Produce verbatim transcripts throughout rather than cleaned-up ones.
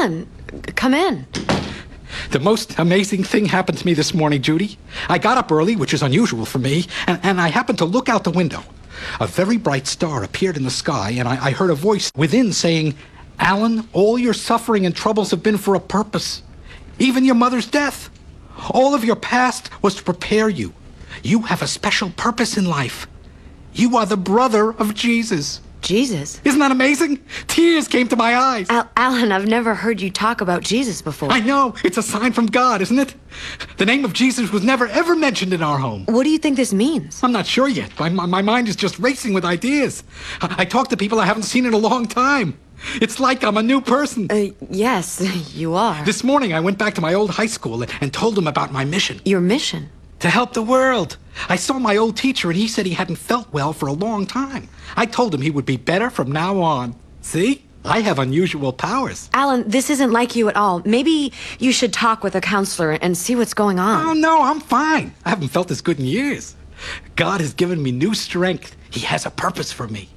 Alan, come in. The most amazing thing happened to me this morning, Judy. I got up early, which is unusual for me, and, and I happened to look out the window. A very bright star appeared in the sky, and I, I heard a voice within saying, Alan, all your suffering and troubles have been for a purpose. Even your mother's death. All of your past was to prepare you. You have a special purpose in life. You are the brother of Jesus. Jesus? Isn't that amazing? Tears came to my eyes. Al- Alan, I've never heard you talk about Jesus before. I know. It's a sign from God, isn't it? The name of Jesus was never, ever mentioned in our home. What do you think this means? I'm not sure yet. My, my, my mind is just racing with ideas. I, I talk to people I haven't seen in a long time. It's like I'm a new person. Uh, yes, you are. This morning, I went back to my old high school and, and told them about my mission. Your mission? To help the world. I saw my old teacher, and he said he hadn't felt well for a long time. I told him he would be better from now on. See? I have unusual powers. Alan, this isn't like you at all. Maybe you should talk with a counselor and see what's going on. Oh, no, I'm fine. I haven't felt this good in years. God has given me new strength. He has a purpose for me.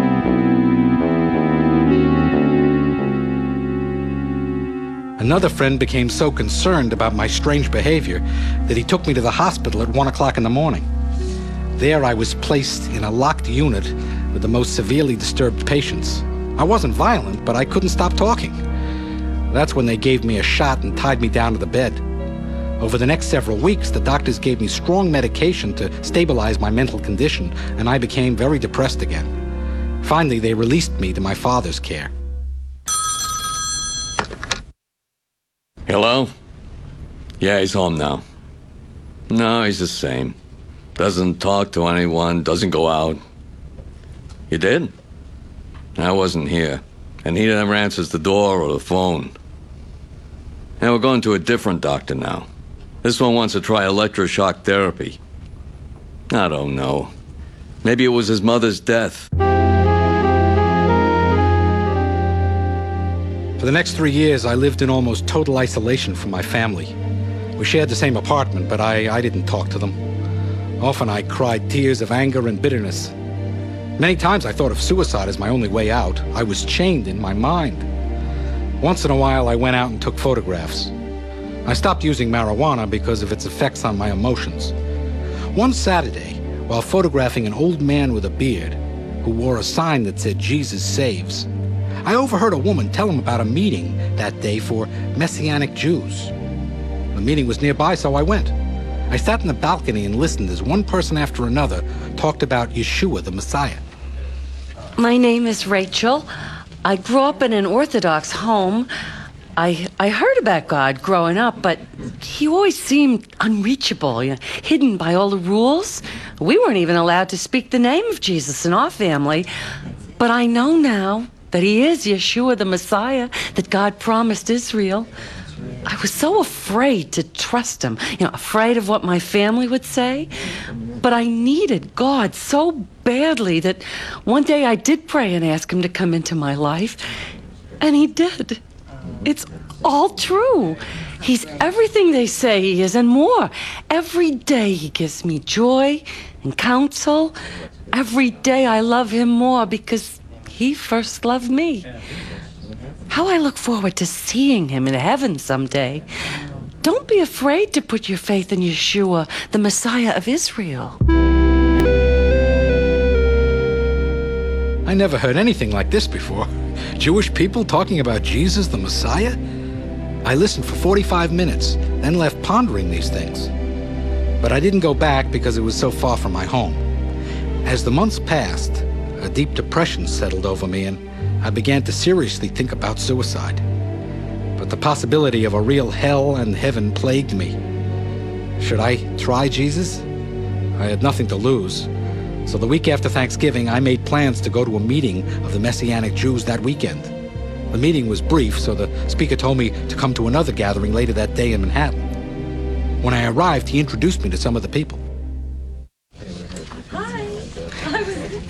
Another friend became so concerned about my strange behavior that he took me to the hospital at one o'clock in the morning. There I was placed in a locked unit with the most severely disturbed patients. I wasn't violent, but I couldn't stop talking. That's when they gave me a shot and tied me down to the bed. Over the next several weeks, the doctors gave me strong medication to stabilize my mental condition, and I became very depressed again. Finally, they released me to my father's care. Hello? Yeah, he's home now. No, he's the same. Doesn't talk to anyone, doesn't go out. You did? I wasn't here. And he never answers the door or the phone. And we're going to a different doctor now. This one wants to try electroshock therapy. I don't know. Maybe it was his mother's death. For the next three years, I lived in almost total isolation from my family. We shared the same apartment, but I, I didn't talk to them. Often I cried tears of anger and bitterness. Many times I thought of suicide as my only way out. I was chained in my mind. Once in a while, I went out and took photographs. I stopped using marijuana because of its effects on my emotions. One Saturday, while photographing an old man with a beard who wore a sign that said, Jesus saves, I overheard a woman tell him about a meeting that day for Messianic Jews. The meeting was nearby, so I went. I sat in the balcony and listened as one person after another talked about Yeshua, the Messiah. My name is Rachel. I grew up in an Orthodox home. I I heard about God growing up, but he always seemed unreachable, you know, hidden by all the rules. We weren't even allowed to speak the name of Jesus in our family. But I know now that he is Yeshua, the Messiah, that God promised Israel. I was so afraid to trust him, you know, afraid of what my family would say. But I needed God so badly that one day I did pray and ask him to come into my life, and he did. It's all true. He's everything they say he is and more. Every day he gives me joy and counsel. Every day I love him more because he first loved me. How I look forward to seeing him in heaven someday. Don't be afraid to put your faith in Yeshua, the Messiah of Israel. I never heard anything like this before. Jewish people talking about Jesus, the Messiah? I listened for forty-five minutes, then left pondering these things. But I didn't go back because it was so far from my home. As the months passed, a deep depression settled over me, and I began to seriously think about suicide. But the possibility of a real hell and heaven plagued me. Should I try Jesus? I had nothing to lose. So the week after Thanksgiving, I made plans to go to a meeting of the Messianic Jews that weekend. The meeting was brief, so the speaker told me to come to another gathering later that day in Manhattan. When I arrived, he introduced me to some of the people.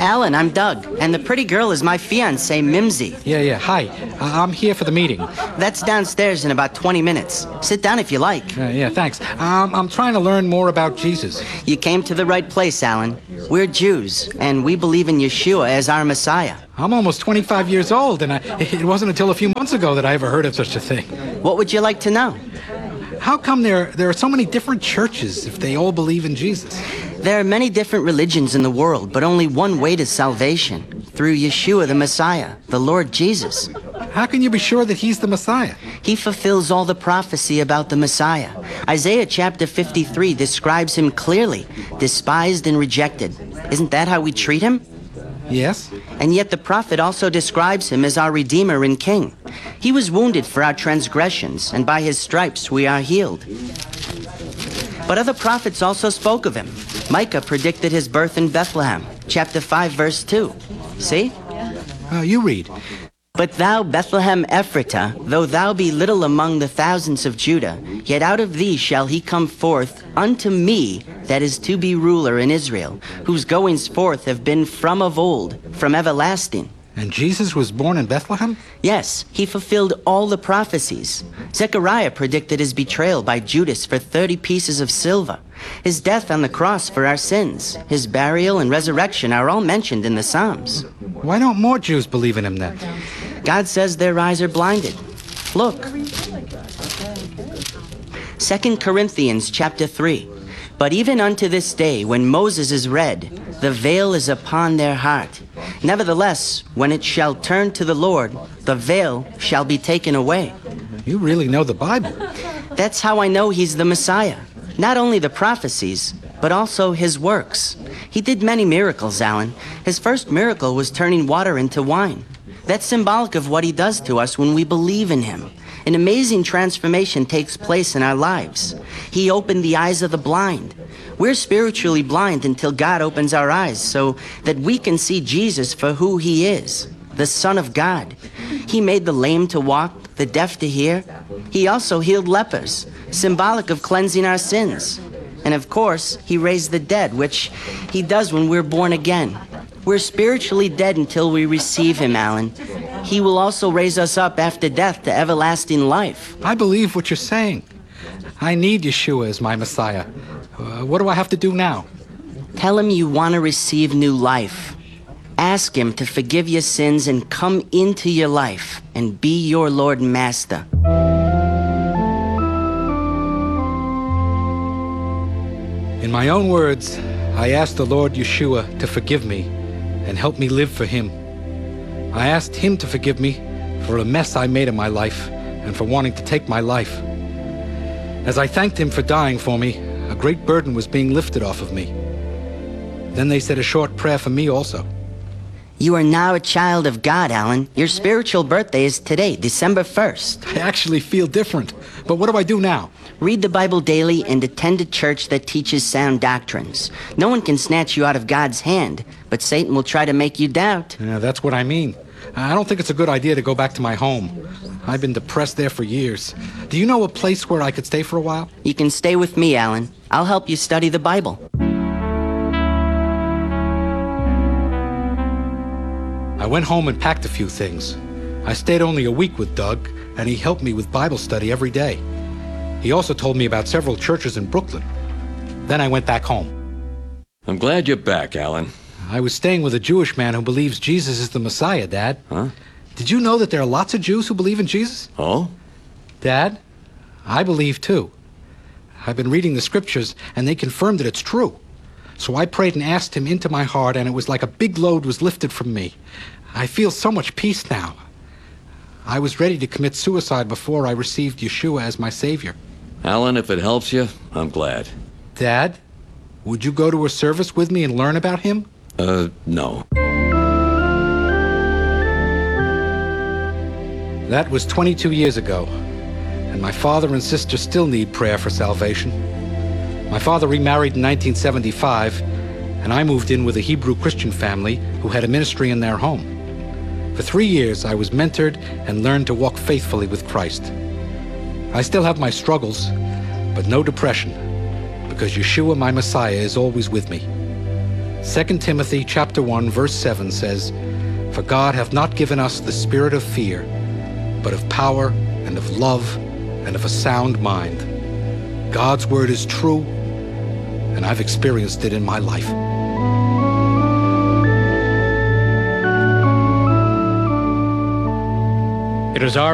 Alan, I'm Doug, and the pretty girl is my fiancée, Mimsy. Yeah, yeah. Hi. I- I'm here for the meeting. That's downstairs in about twenty minutes. Sit down if you like. Uh, yeah, thanks. Um, I'm trying to learn more about Jesus. You came to the right place, Alan. We're Jews, and we believe in Yeshua as our Messiah. I'm almost twenty-five years old, and I, it wasn't until a few months ago that I ever heard of such a thing. What would you like to know? How come there, there are so many different churches if they all believe in Jesus? There are many different religions in the world, but only one way to salvation, through Yeshua the Messiah, the Lord Jesus. How can you be sure that he's the Messiah? He fulfills all the prophecy about the Messiah. Isaiah chapter fifty-three describes him clearly, despised and rejected. Isn't that how we treat him? Yes. And yet the prophet also describes him as our Redeemer and King. He was wounded for our transgressions, and by his stripes we are healed. But other prophets also spoke of him. Micah predicted his birth in Bethlehem, chapter five, verse two. See? Uh, you read. But thou, Bethlehem Ephratah, though thou be little among the thousands of Judah, yet out of thee shall he come forth unto me that is to be ruler in Israel, whose goings forth have been from of old, from everlasting. And Jesus was born in Bethlehem? Yes, he fulfilled all the prophecies. Zechariah predicted his betrayal by Judas for thirty pieces of silver, his death on the cross for our sins, his burial and resurrection are all mentioned in the Psalms. Why don't more Jews believe in him then? God says their eyes are blinded. Look. Second Corinthians chapter three. But even unto this day, when Moses is read, the veil is upon their heart. Nevertheless, when it shall turn to the Lord, the veil shall be taken away. You really know the Bible. That's how I know he's the Messiah. Not only the prophecies, but also his works. He did many miracles, Alan. His first miracle was turning water into wine. That's symbolic of what he does to us when we believe in him. An amazing transformation takes place in our lives. He opened the eyes of the blind. We're spiritually blind until God opens our eyes so that we can see Jesus for who he is, the Son of God. He made the lame to walk, the deaf to hear. He also healed lepers, symbolic of cleansing our sins. And of course, he raised the dead, which he does when we're born again. We're spiritually dead until we receive him, Alan. He will also raise us up after death to everlasting life. I believe what you're saying. I need Yeshua as my Messiah. Uh, what do I have to do now? Tell him you want to receive new life. Ask him to forgive your sins and come into your life and be your Lord and Master. In my own words, I asked the Lord Yeshua to forgive me and help me live for him. I asked him to forgive me for a mess I made of my life and for wanting to take my life. As I thanked him for dying for me, a great burden was being lifted off of me. Then they said a short prayer for me also. You are now a child of God, Alan. Your spiritual birthday is today, December first. I actually feel different. But what do I do now? Read the Bible daily and attend a church that teaches sound doctrines. No one can snatch you out of God's hand, but Satan will try to make you doubt. Yeah, that's what I mean. I don't think it's a good idea to go back to my home. I've been depressed there for years. Do you know a place where I could stay for a while? You can stay with me, Alan. I'll help you study the Bible. I went home and packed a few things. I stayed only a week with Doug, and he helped me with Bible study every day. He also told me about several churches in Brooklyn. Then I went back home. I'm glad you're back, Alan. I was staying with a Jewish man who believes Jesus is the Messiah, Dad. Huh? Did you know that there are lots of Jews who believe in Jesus? Oh? Dad, I believe too. I've been reading the scriptures, and they confirm that it's true. So I prayed and asked him into my heart, and it was like a big load was lifted from me. I feel so much peace now. I was ready to commit suicide before I received Yeshua as my Savior. Alan, if it helps you, I'm glad. Dad, would you go to a service with me and learn about him? Uh, no. That was twenty-two years ago, and my father and sister still need prayer for salvation. My father remarried in nineteen seventy-five, and I moved in with a Hebrew Christian family who had a ministry in their home. For three years, I was mentored and learned to walk faithfully with Christ. I still have my struggles, but no depression, because Yeshua, my Messiah, is always with me. Second Timothy chapter one, verse seven says, "For God hath not given us the spirit of fear, but of power and of love and of a sound mind." God's word is true, and I've experienced it in my life. It is our